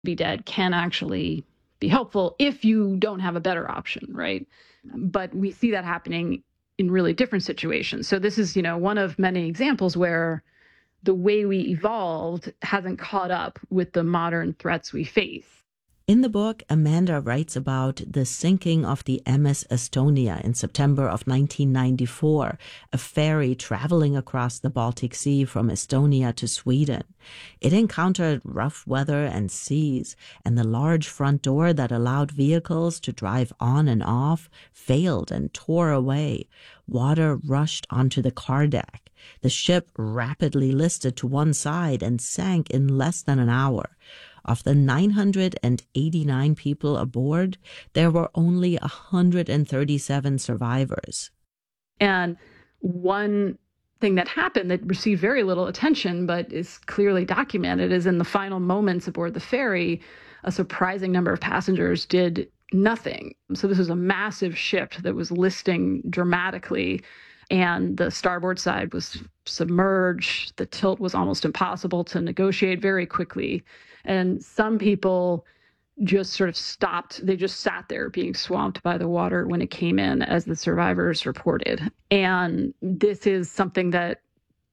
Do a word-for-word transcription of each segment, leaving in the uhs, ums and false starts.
be dead can actually be helpful if you don't have a better option, right? But we see that happening in really different situations. So this is, you know, one of many examples where the way we evolved hasn't caught up with the modern threats we face. In the book, Amanda writes about the sinking of the M S Estonia in September of nineteen ninety-four, a ferry traveling across the Baltic Sea from Estonia to Sweden. It encountered rough weather and seas, and the large front door that allowed vehicles to drive on and off failed and tore away. Water rushed onto the car deck. The ship rapidly listed to one side and sank in less than an hour. Of the nine hundred eighty-nine people aboard, there were only one hundred thirty-seven survivors. And one thing that happened that received very little attention, but is clearly documented, is in the final moments aboard the ferry, a surprising number of passengers did nothing. So this was a massive ship that was listing dramatically, and the starboard side was submerged. The tilt was almost impossible to negotiate very quickly. And some people just sort of stopped. They just sat there being swamped by the water when it came in, as the survivors reported. And this is something that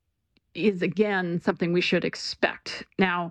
is, again, something we should expect. Now,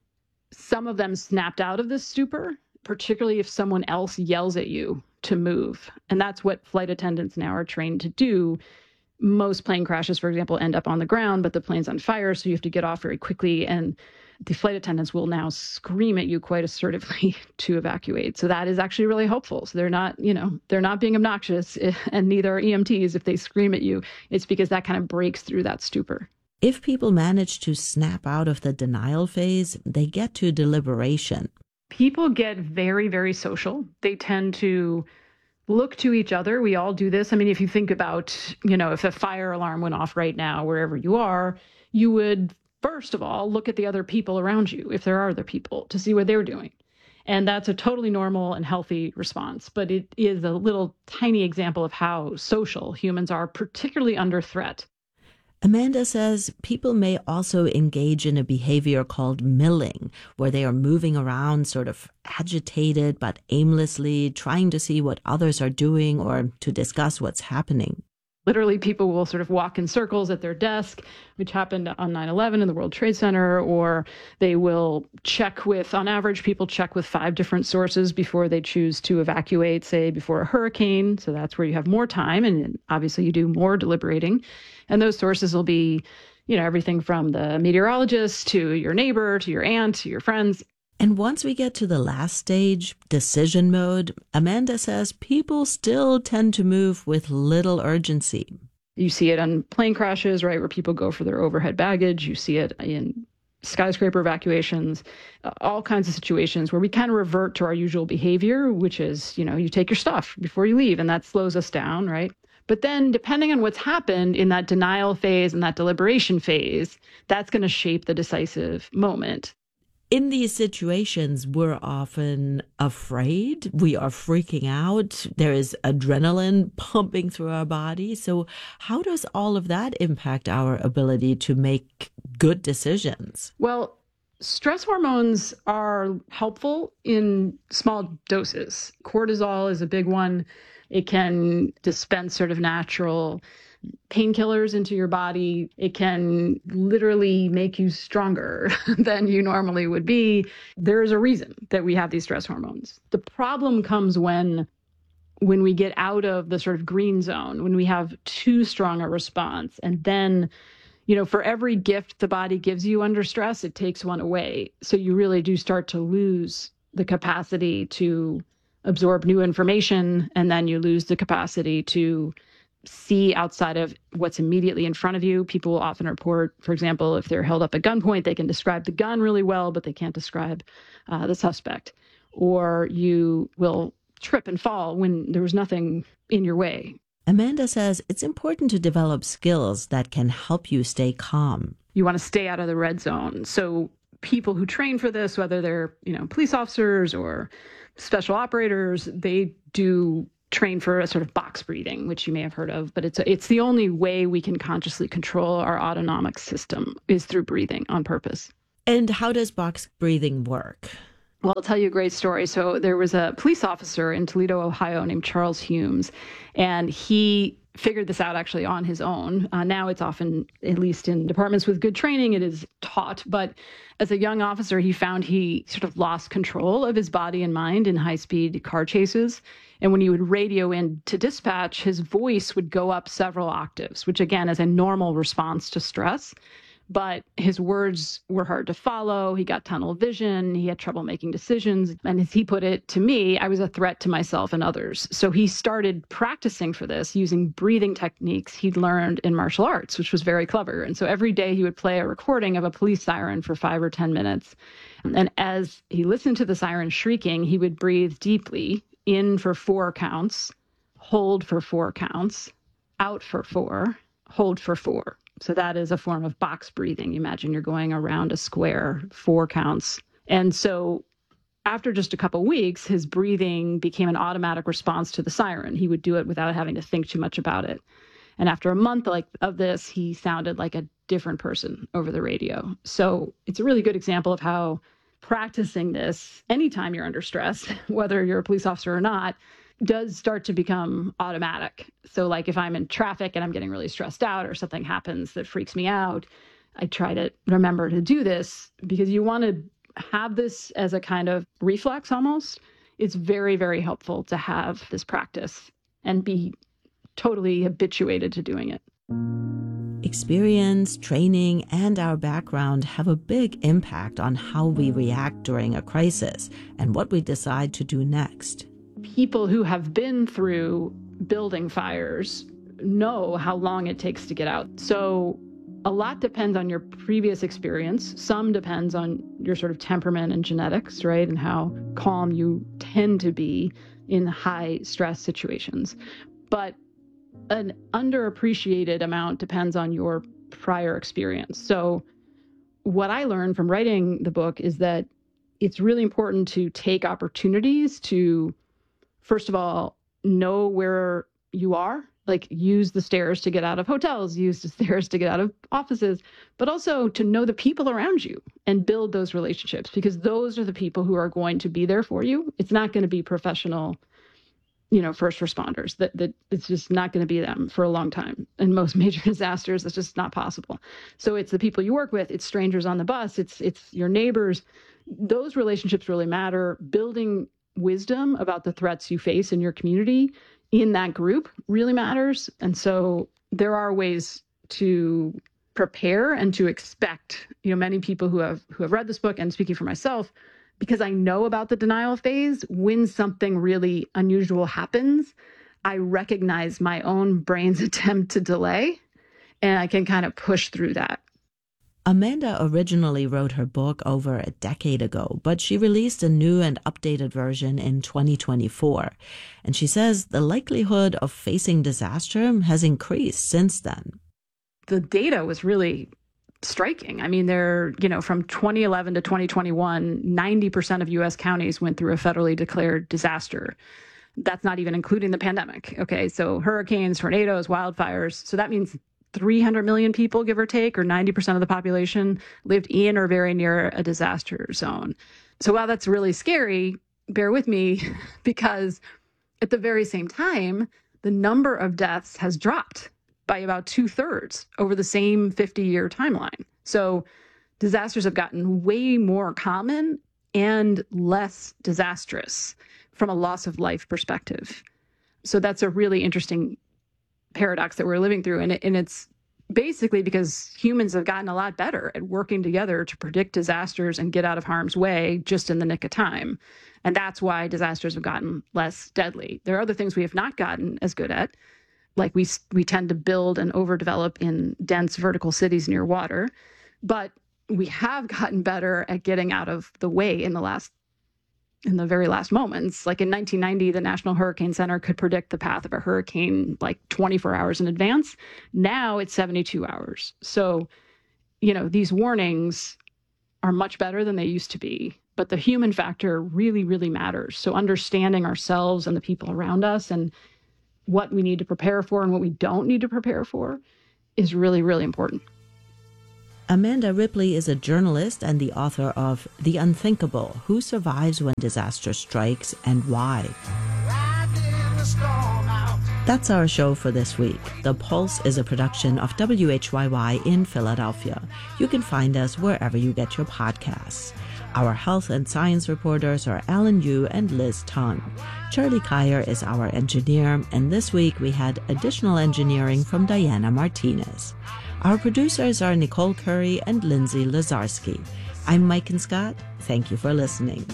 some of them snapped out of this stupor, particularly if someone else yells at you to move. And that's what flight attendants now are trained to do. Most plane crashes, for example, end up on the ground, but the plane's on fire, so you have to get off very quickly. And the flight attendants will now scream at you quite assertively to evacuate. So that is actually really hopeful. So they're not, you know, they're not being obnoxious, and neither are E M Ts if they scream at you. It's because that kind of breaks through that stupor. If people manage to snap out of the denial phase, they get to deliberation. People get very, very social. They tend to look to each other. We all do this. I mean, if you think about, you know, if a fire alarm went off right now, wherever you are, you would, first of all, look at the other people around you, if there are other people, to see what they're doing. And that's a totally normal and healthy response. But it is a little tiny example of how social humans are, particularly under threat. Amanda says people may also engage in a behavior called milling, where they are moving around sort of agitated but aimlessly, trying to see what others are doing or to discuss what's happening. Literally, people will sort of walk in circles at their desk, which happened on nine eleven in the World Trade Center, or they will check with, on average, people check with five different sources before they choose to evacuate, say, before a hurricane. So that's where you have more time, and obviously you do more deliberating. And those sources will be, you know, everything from the meteorologist to your neighbor, to your aunt, to your friends. And once we get to the last stage, decision mode, Amanda says people still tend to move with little urgency. You see it on plane crashes, right, where people go for their overhead baggage. You see it in skyscraper evacuations, uh, all kinds of situations where we kind of revert to our usual behavior, which is, you know, you take your stuff before you leave, and that slows us down, right? But then depending on what's happened in that denial phase and that deliberation phase, that's going to shape the decisive moment. In these situations, we're often afraid. We are freaking out. There is adrenaline pumping through our body. So how does all of that impact our ability to make good decisions? Well, stress hormones are helpful in small doses. Cortisol is a big one. It can dispense sort of natural painkillers into your body. It can literally make you stronger than you normally would be. There is a reason that we have these stress hormones. The problem comes when when we get out of the sort of green zone, when we have too strong a response. And then, you know, for every gift the body gives you under stress, it takes one away. So you really do start to lose the capacity to absorb new information, and then you lose the capacity to see outside of what's immediately in front of you. People will often report, for example, if they're held up at gunpoint, they can describe the gun really well, but they can't describe uh, the suspect. Or you will trip and fall when there was nothing in your way. Amanda says it's important to develop skills that can help you stay calm. You want to stay out of the red zone. So people who train for this, whether they're, you know, police officers or special operators, they do train for a sort of box breathing, which you may have heard of, but it's it's the only way we can consciously control our autonomic system is through breathing on purpose. And how does box breathing work? Well, I'll tell you a great story. So there was a police officer in Toledo, Ohio named Charles Humes, and he figured this out actually on his own. Uh, now it's often, at least in departments with good training, it is taught. But as a young officer, he found he sort of lost control of his body and mind in high-speed car chases. And when he would radio in to dispatch, his voice would go up several octaves, which again is a normal response to stress. But his words were hard to follow. He got tunnel vision. He had trouble making decisions. And as he put it to me, I was a threat to myself and others. So he started practicing for this using breathing techniques he'd learned in martial arts, which was very clever. And so every day he would play a recording of a police siren for five or ten minutes. And as he listened to the siren shrieking, he would breathe deeply, in for four counts, hold for four counts, out for four, hold for four. So that is a form of box breathing. Imagine you're going around a square, four counts. And so after just a couple weeks, his breathing became an automatic response to the siren. He would do it without having to think too much about it. And after a month like of this, he sounded like a different person over the radio. So it's a really good example of how practicing this anytime you're under stress, whether you're a police officer or not, does start to become automatic. So like if I'm in traffic and I'm getting really stressed out or something happens that freaks me out, I try to remember to do this because you want to have this as a kind of reflex almost. It's very, very helpful to have this practice and be totally habituated to doing it. Experience, training, and our background have a big impact on how we react during a crisis and what we decide to do next. People who have been through building fires know how long it takes to get out. So a lot depends on your previous experience. Some depends on your sort of temperament and genetics, right? And how calm you tend to be in high stress situations. But an underappreciated amount depends on your prior experience. So what I learned from writing the book is that it's really important to take opportunities to, first of all, know where you are, like use the stairs to get out of hotels, use the stairs to get out of offices, but also to know the people around you and build those relationships, because those are the people who are going to be there for you. It's not going to be professional, you know, first responders. That that it's just not going to be them for a long time. And most major disasters, it's just not possible. So it's the people you work with, it's strangers on the bus, it's it's your neighbors. Those relationships really matter. Building wisdom about the threats you face in your community in that group really matters. And so there are ways to prepare and to expect, you know, many people who have who have read this book, and speaking for myself, because I know about the denial phase, when something really unusual happens, I recognize my own brain's attempt to delay, and I can kind of push through that. Amanda originally wrote her book over a decade ago, but she released a new and updated version in twenty twenty-four. And she says the likelihood of facing disaster has increased since then. The data was really striking. I mean, there, you know, from twenty eleven to twenty twenty-one, ninety percent of U S counties went through a federally declared disaster. That's not even including the pandemic. Okay, so hurricanes, tornadoes, wildfires. So that means three hundred million people, give or take, or ninety percent of the population lived in or very near a disaster zone. So while that's really scary, bear with me, because at the very same time, the number of deaths has dropped by about two thirds over the same fifty-year timeline. So disasters have gotten way more common and less disastrous from a loss of life perspective. So that's a really interesting paradox that we're living through. And, it, and it's basically because humans have gotten a lot better at working together to predict disasters and get out of harm's way just in the nick of time. And that's why disasters have gotten less deadly. There are other things we have not gotten as good at. Like we we tend to build and overdevelop in dense vertical cities near water, but we have gotten better at getting out of the way in the last, in the very last moments. Like in nineteen ninety, the National Hurricane Center could predict the path of a hurricane like twenty-four hours in advance. Now it's seventy-two hours. So, you know, these warnings are much better than they used to be, but the human factor really, really matters. So understanding ourselves and the people around us and what we need to prepare for and what we don't need to prepare for is really, really important. Amanda Ripley is a journalist and the author of The Unthinkable: Who Survives When Disaster Strikes and Why. That's our show for this week. The Pulse is a production of W H Y Y in Philadelphia. You can find us wherever you get your podcasts. Our health and science reporters are Alan Yu and Liz Tong. Charlie Kyer is our engineer, and this week we had additional engineering from Diana Martinez. Our producers are Nicole Curry and Lindsay Lazarski. I'm Mike and Scott. Thank you for listening.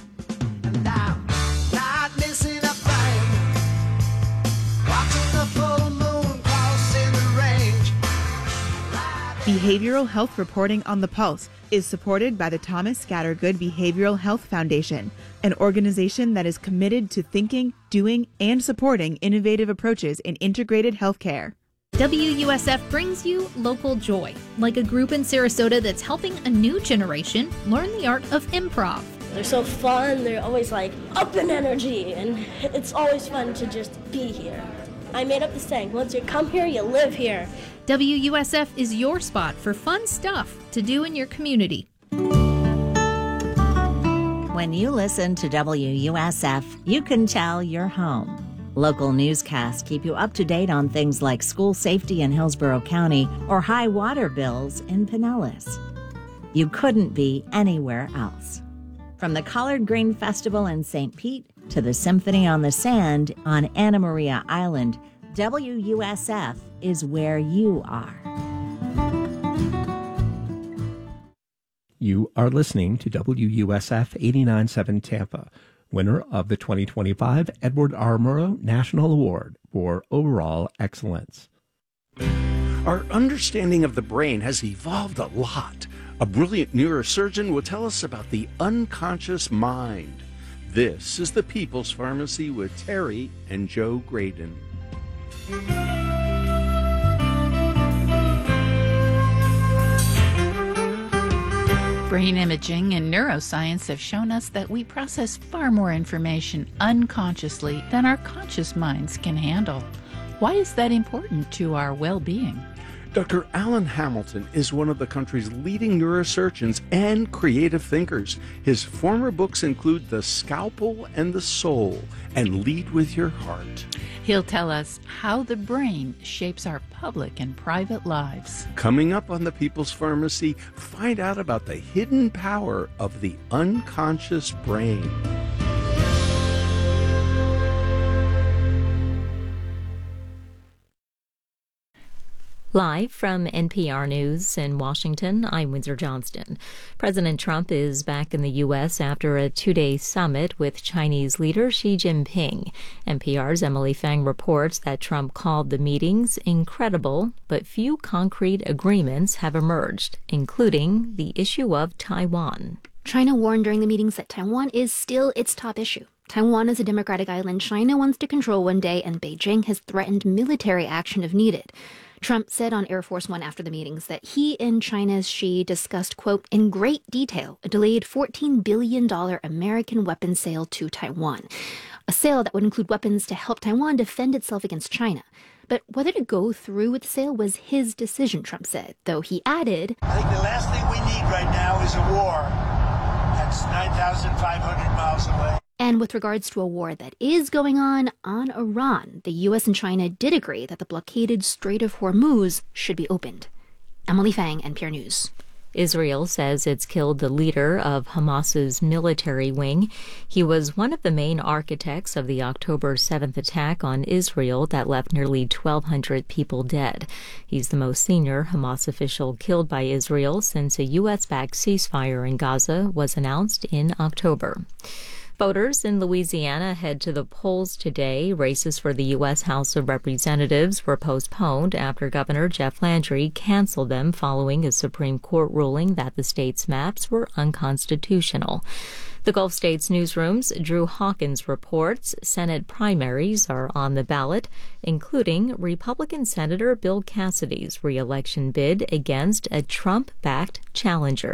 Behavioral health reporting on the Pulse is supported by the Thomas Scattergood Behavioral Health Foundation, an organization that is committed to thinking, doing, and supporting innovative approaches in integrated healthcare. W U S F brings you Local Joy, like a group in Sarasota that's helping a new generation learn the art of improv. They're so fun, they're always like up in energy, and it's always fun to just be here. I made up the saying, once you come here, you live here. W U S F is your spot for fun stuff to do in your community. When you listen to W U S F, you can tell you're home. Local newscasts keep you up to date on things like school safety in Hillsborough County or high water bills in Pinellas. You couldn't be anywhere else. From the Collard Green Festival in Saint Pete to the Symphony on the Sand on Anna Maria Island, W U S F is where you are. You are listening to W U S F eighty-nine point seven Tampa, winner of the twenty twenty-five Edward R. Murrow National Award for Overall Excellence. Our understanding of the brain has evolved a lot. A brilliant neurosurgeon will tell us about the unconscious mind. This is the People's Pharmacy with Terry and Joe Graydon. Brain imaging and neuroscience have shown us that we process far more information unconsciously than our conscious minds can handle. Why is that important to our well-being? Doctor Alan Hamilton is one of the country's leading neurosurgeons and creative thinkers. His former books include The Scalpel and the Soul and Lead with Your Heart. He'll tell us how the brain shapes our public and private lives. Coming up on the People's Pharmacy, find out about the hidden power of the unconscious brain. Live from N P R News in Washington, I'm Windsor Johnston. President Trump is back in the U S after a two-day summit with Chinese leader Xi Jinping. N P R's Emily Fang reports that Trump called the meetings incredible, but few concrete agreements have emerged, including the issue of Taiwan. China warned during the meetings that Taiwan is still its top issue. Taiwan is a democratic island China wants to control one day, and Beijing has threatened military action if needed. Trump said on Air Force One after the meetings that he and China's Xi discussed, quote, in great detail, a delayed fourteen billion dollars American weapons sale to Taiwan, a sale that would include weapons to help Taiwan defend itself against China. But whether to go through with the sale was his decision, Trump said, though he added, I think the last thing we need right now is a war. That's nine thousand five hundred miles away. And with regards to a war that is going on on Iran, the U S and China did agree that the blockaded Strait of Hormuz should be opened. Emily Fang, N P R News. Israel says it's killed the leader of Hamas's military wing. He was one of the main architects of the October seventh attack on Israel that left nearly twelve hundred people dead. He's the most senior Hamas official killed by Israel since a U S-backed ceasefire in Gaza was announced in October. Voters in Louisiana head to the polls today. Races for the U S House of Representatives were postponed after Governor Jeff Landry canceled them following a Supreme Court ruling that the state's maps were unconstitutional. The Gulf States newsroom's Drew Hawkins reports Senate primaries are on the ballot, including Republican Senator Bill Cassidy's re-election bid against a Trump-backed challenger.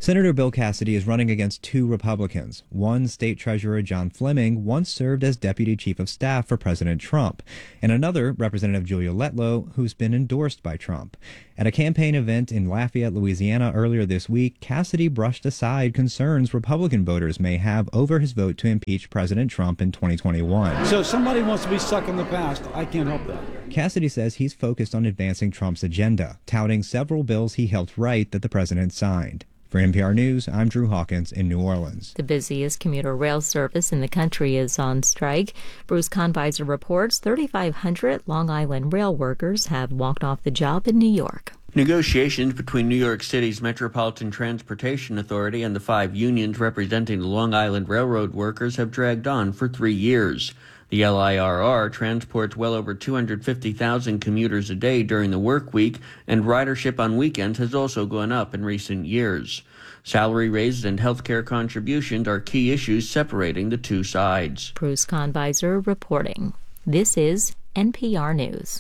Senator Bill Cassidy is running against two Republicans. One, State Treasurer John Fleming, once served as Deputy Chief of Staff for President Trump, and another, Representative Julia Letlow, who's been endorsed by Trump. At a campaign event in Lafayette, Louisiana earlier this week, Cassidy brushed aside concerns Republican voters may have over his vote to impeach President Trump in twenty twenty-one. So if somebody wants to be stuck in the past, I can't help that. Cassidy says he's focused on advancing Trump's agenda, touting several bills he helped write that the president signed. For N P R News, I'm Drew Hawkins in New Orleans. The busiest commuter rail service in the country is on strike. Bruce Conviser reports thirty-five hundred Long Island rail workers have walked off the job in New York. Negotiations between New York City's Metropolitan Transportation Authority and the five unions representing the Long Island Railroad workers have dragged on for three years. The L I R R transports well over two hundred fifty thousand commuters a day during the work week, and ridership on weekends has also gone up in recent years. Salary raises and health care contributions are key issues separating the two sides. Bruce Conviser reporting. This is N P R News.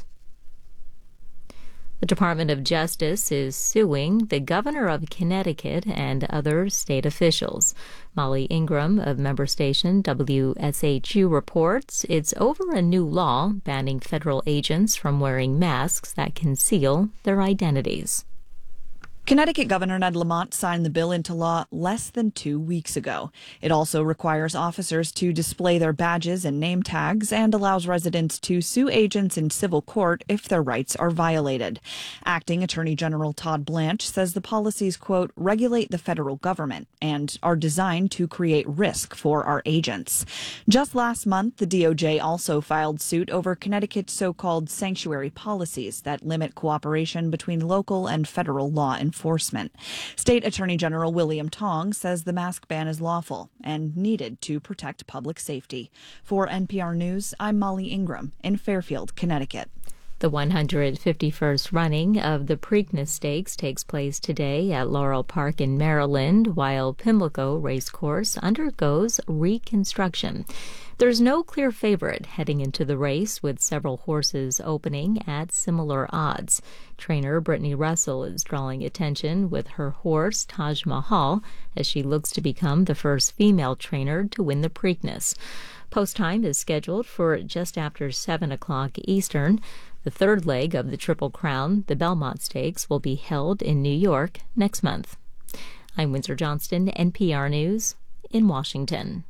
The Department of Justice is suing the governor of Connecticut and other state officials. Molly Ingram of member station W S H U reports it's over a new law banning federal agents from wearing masks that conceal their identities. Connecticut Governor Ned Lamont signed the bill into law less than two weeks ago. It also requires officers to display their badges and name tags and allows residents to sue agents in civil court if their rights are violated. Acting Attorney General Todd Blanche says the policies, quote, regulate the federal government and are designed to create risk for our agents. Just last month, the D O J also filed suit over Connecticut's so-called sanctuary policies that limit cooperation between local and federal law enforcement. Enforcement. State Attorney General William Tong says the mask ban is lawful and needed to protect public safety. For N P R News, I'm Molly Ingram in Fairfield, Connecticut. The one hundred fifty-first running of the Preakness Stakes takes place today at Laurel Park in Maryland, while Pimlico Racecourse undergoes reconstruction. There's no clear favorite heading into the race, with several horses opening at similar odds. Trainer Brittany Russell is drawing attention with her horse Taj Mahal as she looks to become the first female trainer to win the Preakness. Post time is scheduled for just after seven o'clock Eastern. The third leg of the Triple Crown, the Belmont Stakes, will be held in New York next month. I'm Windsor Johnston, N P R News in Washington.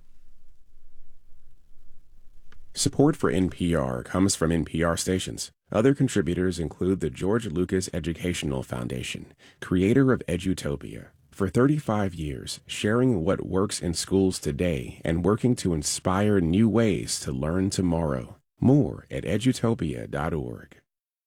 Support for N P R comes from N P R stations. Other contributors include the George Lucas Educational Foundation, creator of Edutopia. For thirty-five years, sharing what works in schools today and working to inspire new ways to learn tomorrow. More at edutopia dot org.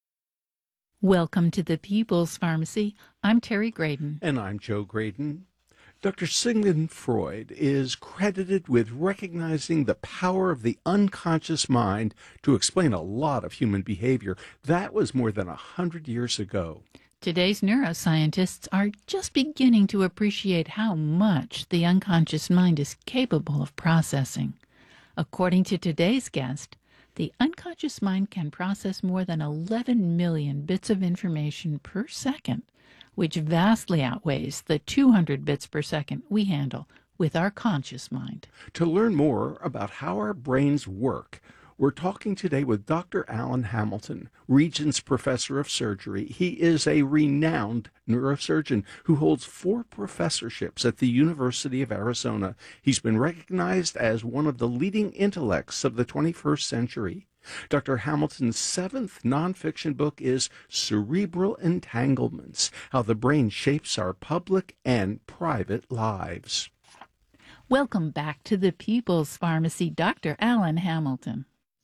Welcome to the People's Pharmacy. I'm Terry Graydon. And I'm Joe Graydon. Doctor Sigmund Freud is credited with recognizing the power of the unconscious mind to explain a lot of human behavior. That was more than a hundred years ago. Today's neuroscientists are just beginning to appreciate how much the unconscious mind is capable of processing. According to today's guest, the unconscious mind can process more than eleven million bits of information per second, which vastly outweighs the two hundred bits per second we handle with our conscious mind. To learn more about how our brains work, we're talking today with Doctor Alan Hamilton, Regents Professor of Surgery. He is a renowned neurosurgeon who holds four professorships at the University of Arizona. He's been recognized as one of the leading intellects of the twenty-first century. Doctor Hamilton's seventh nonfiction book is Cerebral Entanglements: How the Brain Shapes Our Public and Private Lives. Welcome back to the People's Pharmacy, Doctor Alan Hamilton.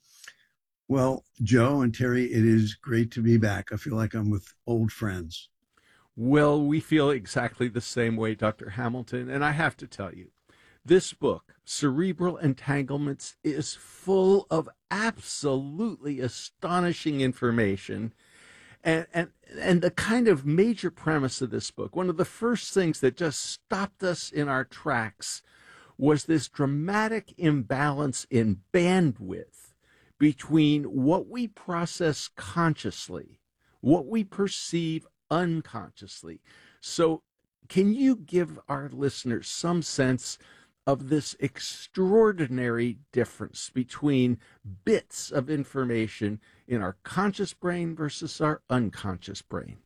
Well, Joe and Terry, it is great to be back. I feel like I'm with old friends. Well, we feel exactly the same way, Doctor Hamilton, and I have to tell you, this book, Cerebral Entanglements, is full of absolutely astonishing information. And, and, and the kind of major premise of this book, one of the first things that just stopped us in our tracks was this dramatic imbalance in bandwidth between what we process consciously, what we perceive unconsciously. So Can you give our listeners some sense of this extraordinary difference between bits of information in our conscious brain versus our unconscious brain?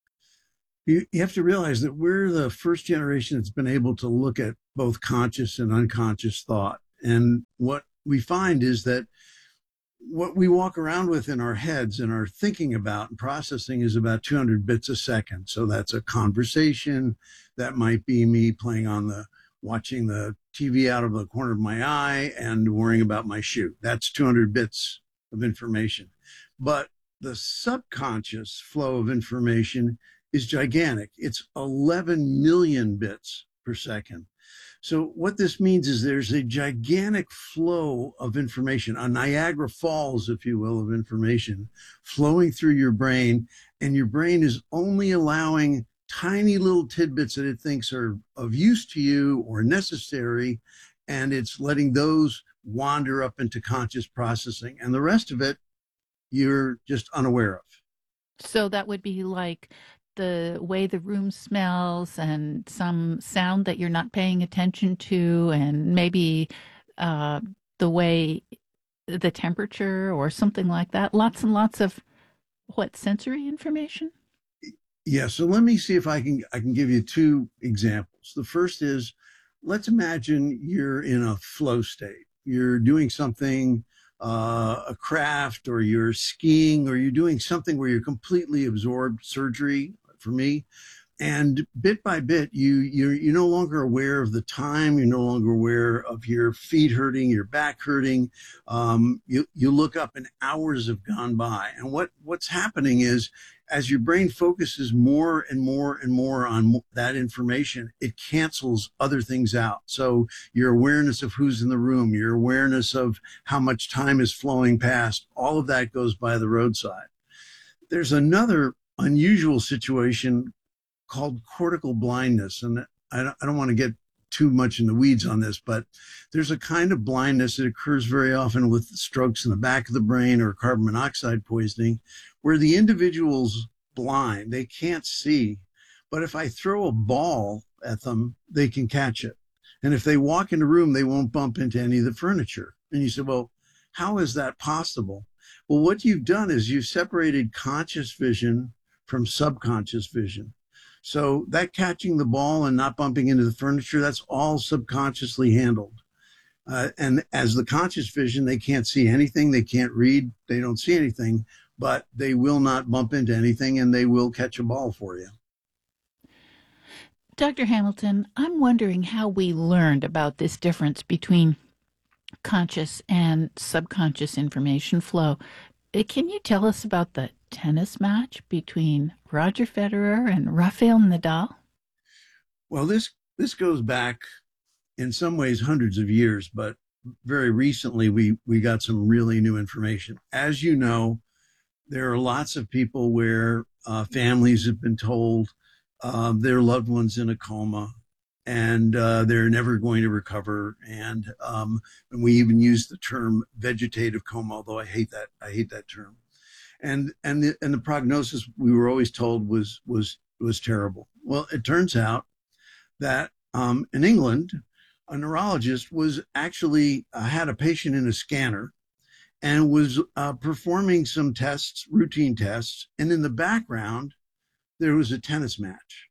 You, you have to realize that we're the first generation that's been able to look at both conscious and unconscious thought. And what we find is that what we walk around with in our heads and are thinking about and processing is about two hundred bits a second. So that's a conversation. That might be me playing on the, watching the T V out of the corner of my eye and worrying about my shoe. That's two hundred bits of information. But the subconscious flow of information is gigantic. It's eleven million bits per second. So what this means is there's a gigantic flow of information, a Niagara Falls, if you will, of information flowing through your brain, and your brain is only allowing tiny little tidbits that it thinks are of use to you or necessary, and it's letting those wander up into conscious processing. And the rest of it, you're just unaware of. So that would be like the way the room smells and some sound that you're not paying attention to, and maybe uh, the way the temperature or something like that. Lots and lots of what, sensory information? Yeah, so let me see if I can I can give you two examples. The first is, let's imagine you're in a flow state. You're doing something, uh, a craft, or you're skiing, or you're doing something where you're completely absorbed, surgery for me. And bit by bit, you, you're, you're no longer aware of the time. You're no longer aware of your feet hurting, your back hurting. Um, you, you look up and hours have gone by. And what, what's happening is, as your brain focuses more and more and more on that information, it cancels other things out. So your awareness of who's in the room, your awareness of how much time is flowing past, all of that goes by the roadside. There's another unusual situation called cortical blindness. And I don't, I don't want to get too much in the weeds on this, but there's a kind of blindness that occurs very often with strokes in the back of the brain or carbon monoxide poisoning, where the individual's blind, they can't see, but if I throw a ball at them, they can catch it. And if they walk in a room, they won't bump into any of the furniture. And you say, well, how is that possible? Well, what you've done is you've separated conscious vision from subconscious vision. So that catching the ball and not bumping into the furniture, that's all subconsciously handled. Uh, and as the conscious vision, they can't see anything, they can't read, they don't see anything, but they will not bump into anything and they will catch a ball for you. Doctor Hamilton, I'm wondering how we learned about this difference between conscious and subconscious information flow. Can you tell us about the tennis match between Roger Federer and Rafael Nadal? Well, this this goes back in some ways hundreds of years, but very recently we we got some really new information. As you know, there are lots of people where uh, families have been told uh, their loved ones in a coma, and uh, they're never going to recover. And um, and we even use the term vegetative coma, although I hate that I hate that term. And and the and the prognosis we were always told was was was terrible. Well, it turns out that um, in England, a neurologist was actually uh, had a patient in a scanner and was uh, performing some tests, routine tests, and in the background there was a tennis match,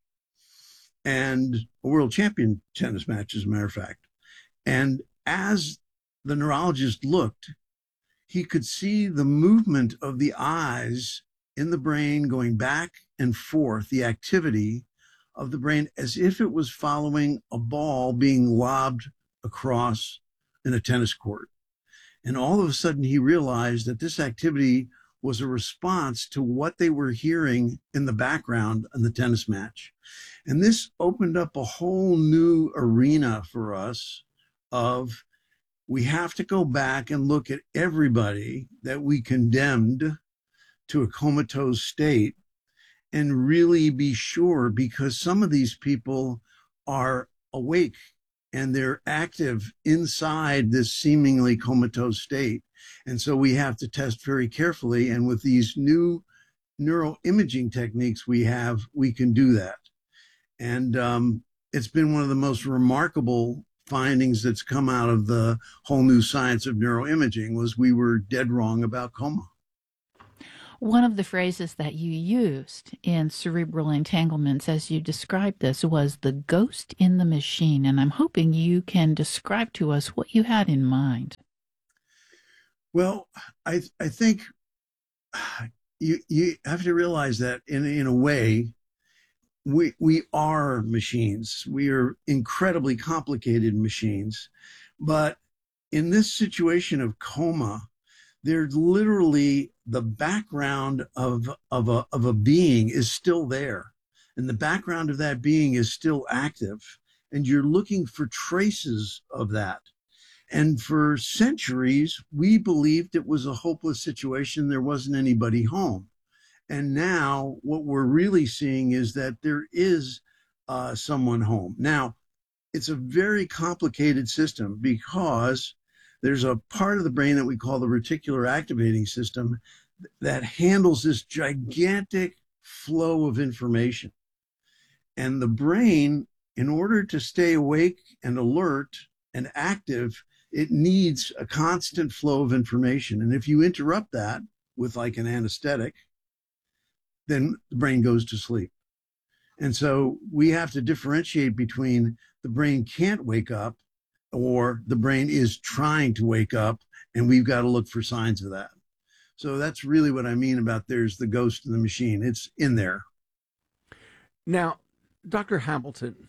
and a world champion tennis match, as a matter of fact. And as the neurologist looked, he could see the movement of the eyes in the brain going back and forth, the activity of the brain, as if it was following a ball being lobbed across in a tennis court. And all of a sudden he realized that this activity was a response to what they were hearing in the background in the tennis match. And this opened up a whole new arena for us of, we have to go back and look at everybody that we condemned to a comatose state and really be sure, because some of these people are awake and they're active inside this seemingly comatose state. And so we have to test very carefully. And with these new neuroimaging techniques we have, we can do that. And um, it's been one of the most remarkable findings that's come out of the whole new science of neuroimaging was we were dead wrong about coma. One of the phrases that you used in Cerebral Entanglements as you described this was the ghost in the machine, and I'm hoping you can describe to us what you had in mind. Well, I I think you you have to realize that in in a way, we we are machines. We are incredibly complicated machines, but in this situation of coma, there's literally the background of of a of a being is still there, and the background of that being is still active, and you're looking for traces of that. And for centuries, we believed it was a hopeless situation. There wasn't anybody home. And now what we're really seeing is that there is uh, someone home. Now, it's a very complicated system because there's a part of the brain that we call the reticular activating system that handles this gigantic flow of information. And the brain, in order to stay awake and alert and active, it needs a constant flow of information. And if you interrupt that with like an anesthetic, then the brain goes to sleep. And so we have to differentiate between the brain can't wake up or the brain is trying to wake up, and we've got to look for signs of that. So that's really what I mean about there's the ghost in the machine. It's in there. Now, Doctor Hamilton,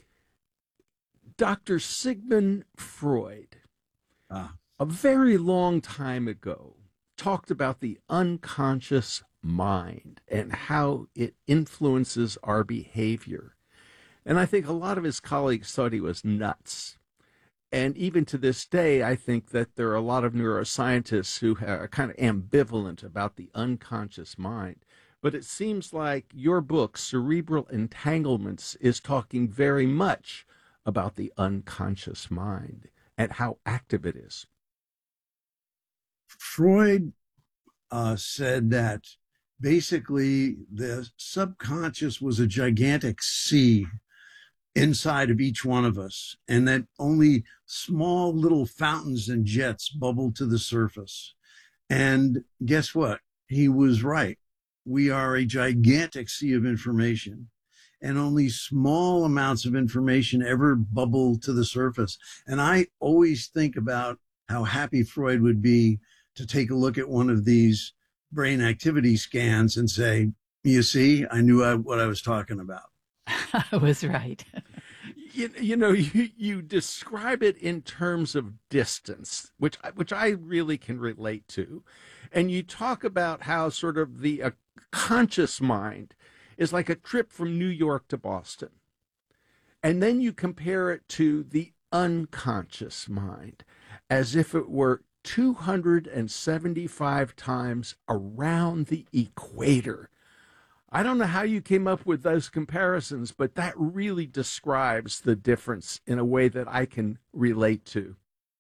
Doctor Sigmund Freud, ah. a very long time ago, talked about the unconscious mind and how it influences our behavior. And I think a lot of his colleagues thought he was nuts. And even to this day, I think that there are a lot of neuroscientists who are kind of ambivalent about the unconscious mind. But it seems like your book, Cerebral Entanglements, is talking very much about the unconscious mind and how active it is. Freud uh, said that basically the subconscious was a gigantic sea inside of each one of us, and that only small little fountains and jets bubble to the surface. And guess what? He was right. We are a gigantic sea of information, and only small amounts of information ever bubble to the surface. And I always think about how happy Freud would be to take a look at one of these brain activity scans and say, you see, I knew I, what I was talking about. I was right. You, you know, you, you describe it in terms of distance, which which I really can relate to. And you talk about how sort of the uh, conscious mind is like a trip from New York to Boston. And then you compare it to the unconscious mind as if it were two hundred seventy-five times around the equator. I don't know how you came up with those comparisons, but that really describes the difference in a way that I can relate to.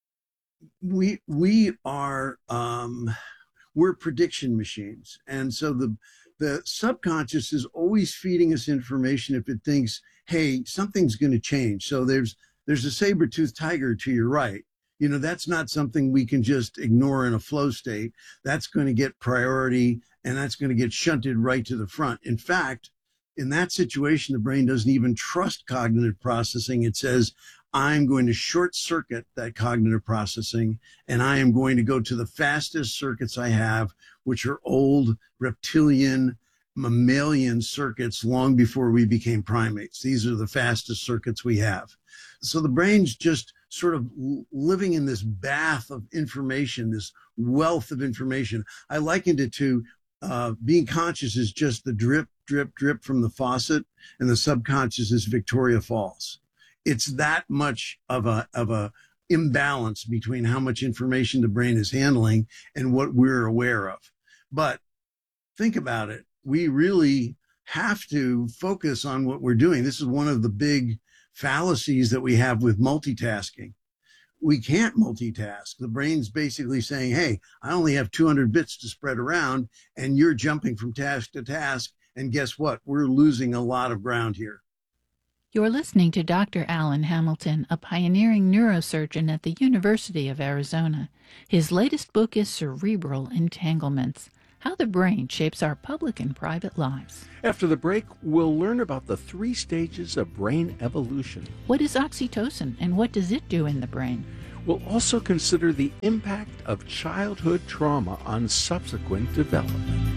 We we are um, we're prediction machines, and so the the subconscious is always feeding us information if it thinks, hey, something's going to change. So there's there's a saber-toothed tiger to your right. You know, that's not something we can just ignore in a flow state. That's going to get priority, and that's going to get shunted right to the front. In fact, in that situation, the brain doesn't even trust cognitive processing. It says, I'm going to short circuit that cognitive processing, and I am going to go to the fastest circuits I have, which are old reptilian mammalian circuits long before we became primates. These are the fastest circuits we have. So the brain's just sort of living in this bath of information, this wealth of information. I likened it to uh, being conscious is just the drip, drip, drip from the faucet, and the subconscious is Victoria Falls. It's that much of a of a imbalance between how much information the brain is handling and what we're aware of. But think about it. We really have to focus on what we're doing. This is one of the big fallacies that we have with multitasking. We can't multitask. The brain's basically saying, hey, I only have two hundred bits to spread around, and you're jumping from task to task. And guess what? We're losing a lot of ground here. You're listening to Doctor Alan Hamilton, a pioneering neurosurgeon at the University of Arizona. His latest book is Cerebral Entanglements: How the Brain Shapes Our Public and Private Lives. After the break, we'll learn about the three stages of brain evolution. What is oxytocin, and what does it do in the brain? We'll also consider the impact of childhood trauma on subsequent development.